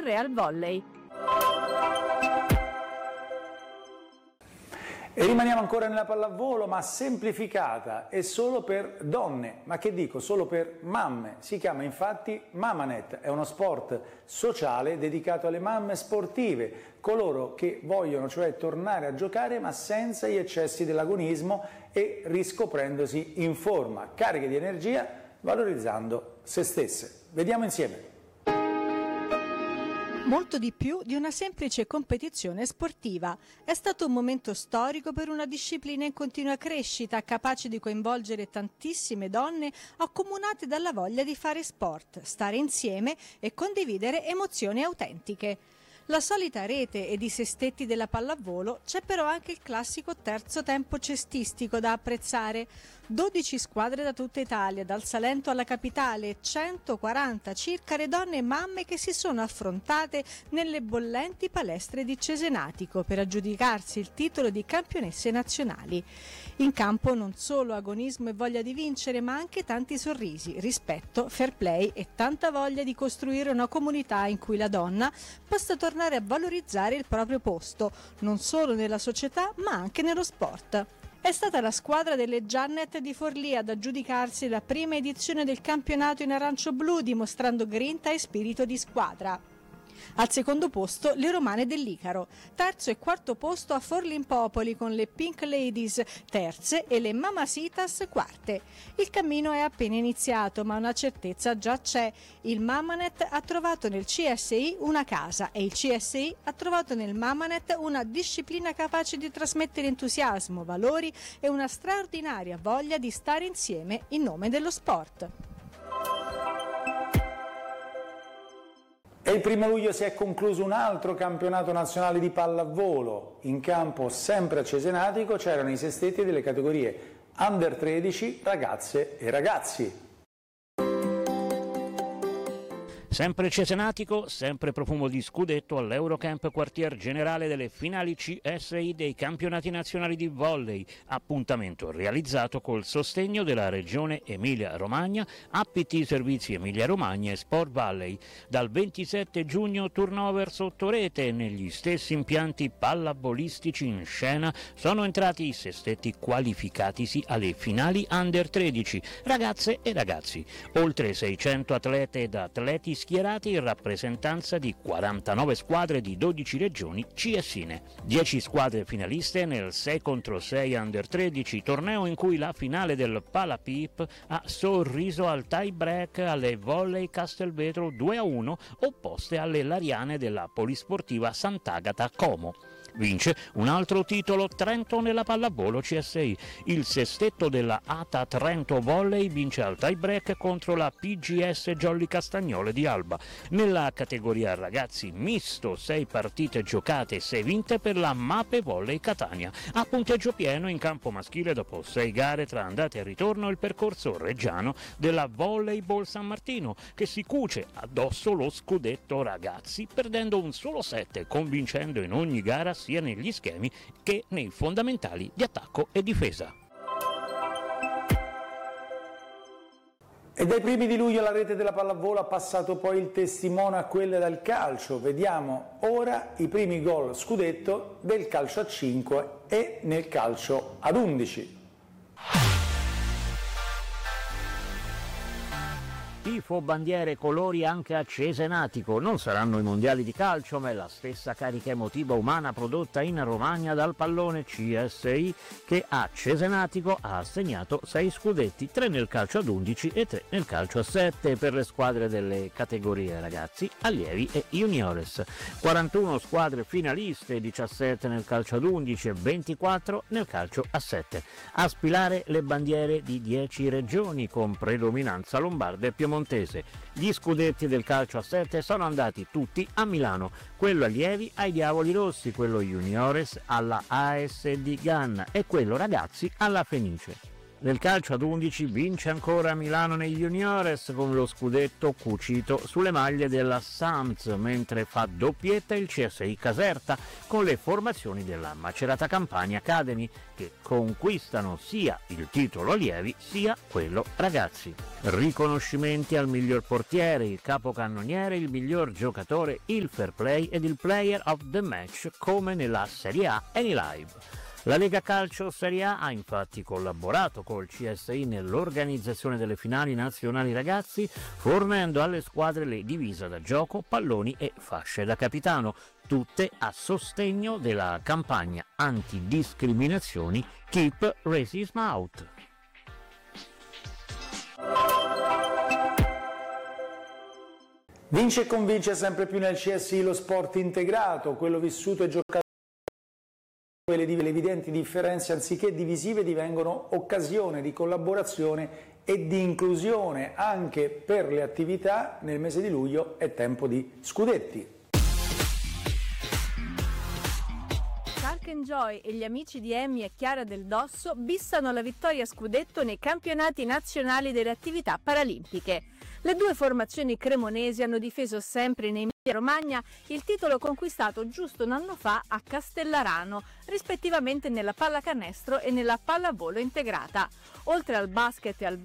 Real Volley. E rimaniamo ancora nella pallavolo, ma semplificata e solo per donne, ma che dico, solo per mamme. Si chiama infatti Mamanet, è uno sport sociale dedicato alle mamme sportive, coloro che vogliono cioè tornare a giocare ma senza gli eccessi dell'agonismo e riscoprendosi in forma, cariche di energia, valorizzando se stesse. Vediamo insieme. Molto di più di una semplice competizione sportiva. È stato un momento storico per una disciplina in continua crescita, capace di coinvolgere tantissime donne accomunate dalla voglia di fare sport, stare insieme e condividere emozioni autentiche. La solita rete ed i sestetti della pallavolo, c'è però anche il classico terzo tempo cestistico da apprezzare. 12 squadre da tutta Italia, dal Salento alla capitale, 140 circa le donne e mamme che si sono affrontate nelle bollenti palestre di Cesenatico per aggiudicarsi il titolo di campionesse nazionali. In campo non solo agonismo e voglia di vincere, ma anche tanti sorrisi, rispetto, fair play e tanta voglia di costruire una comunità in cui la donna possa tornare a valorizzare il proprio posto, non solo nella società ma anche nello sport. È stata la squadra delle Giannet di Forlì ad aggiudicarsi la prima edizione del campionato in arancio-blu, dimostrando grinta e spirito di squadra. Al secondo posto le romane dell'Icaro, terzo e quarto posto a Forlimpopoli con le Pink Ladies terze e le Mamasitas quarte. Il cammino è appena iniziato, ma una certezza già c'è. Il Mamanet ha trovato nel CSI una casa e il CSI ha trovato nel Mamanet una disciplina capace di trasmettere entusiasmo, valori e una straordinaria voglia di stare insieme in nome dello sport. E il 1 luglio si è concluso un altro campionato nazionale di pallavolo. In campo, sempre a Cesenatico, c'erano i sestetti delle categorie Under 13, ragazze e ragazzi. Sempre Cesenatico, sempre profumo di scudetto all'Eurocamp quartier generale delle finali CSI dei campionati nazionali di volley, appuntamento realizzato col sostegno della Regione Emilia-Romagna, APT Servizi Emilia-Romagna e Sport Valley. Dal 27 giugno turnover sotto rete, negli stessi impianti pallavolistici in scena sono entrati i sestetti qualificatisi alle finali Under 13, ragazze e ragazzi. Oltre 600 atlete ed atleti schierati in rappresentanza di 49 squadre di 12 regioni CSine. 10 squadre finaliste nel 6 contro 6 Under 13, torneo in cui la finale del Palapip ha sorriso al tie break alle Volley Castelvetro 2-1 opposte alle Lariane della Polisportiva Sant'Agata Como. Vince un altro titolo Trento nella pallavolo CSI. Il sestetto della ATA Trento Volley vince al tie break contro la PGS Jolly Castagnole di Alba. Nella categoria ragazzi misto 6 partite giocate e 6 vinte per la Mape Volley Catania. A punteggio pieno in campo maschile dopo 6 gare tra andata e ritorno il percorso reggiano della Volleyball San Martino, che si cuce addosso lo scudetto ragazzi perdendo un solo set, convincendo in ogni gara sia negli schemi che nei fondamentali di attacco e difesa. E dai primi di luglio la rete della pallavolo ha passato poi il testimone a quella del calcio. Vediamo ora i primi gol scudetto del calcio a 5 e nel calcio ad 11. Tifo, bandiere, colori anche a Cesenatico. Non saranno i mondiali di calcio, ma è la stessa carica emotiva umana prodotta in Romagna dal pallone CSI che a Cesenatico ha assegnato 6 scudetti, 3 nel calcio ad 11 e 3 nel calcio a 7 per le squadre delle categorie ragazzi, allievi e juniores. 41 squadre finaliste, 17 nel calcio ad 11 e 24 nel calcio a 7. A spilare le bandiere di 10 regioni con predominanza lombarda e piemontese. Gli scudetti del calcio a 7 sono andati tutti a Milano, quello allievi ai Diavoli Rossi, quello juniores alla ASD Ganna e quello ragazzi alla Fenice. Nel calcio ad 11 vince ancora Milano negli Juniores con lo scudetto cucito sulle maglie della Samps, mentre fa doppietta il CSI Caserta con le formazioni della Macerata Campania Academy, che conquistano sia il titolo allievi sia quello ragazzi. Riconoscimenti al miglior portiere, il capocannoniere, il miglior giocatore, il fair play ed il player of the match come nella Serie A Anylive. La Lega Calcio Serie A ha infatti collaborato col CSI nell'organizzazione delle finali nazionali ragazzi, fornendo alle squadre le divise da gioco, palloni e fasce da capitano, tutte a sostegno della campagna antidiscriminazioni Keep Racism Out. Vince e convince sempre più nel CSI lo sport integrato, quello vissuto e giocato. Le evidenti differenze anziché divisive divengono occasione di collaborazione e di inclusione anche per le attività. Nel mese di luglio è tempo di scudetti. Shark Joy e gli amici di Emmy e Chiara del Dosso bissano la vittoria a scudetto nei campionati nazionali delle attività paralimpiche. Le due formazioni cremonesi hanno difeso sempre in Emilia-Romagna il titolo conquistato giusto un anno fa a Castellarano, rispettivamente nella pallacanestro e nella pallavolo integrata. Oltre al basket e al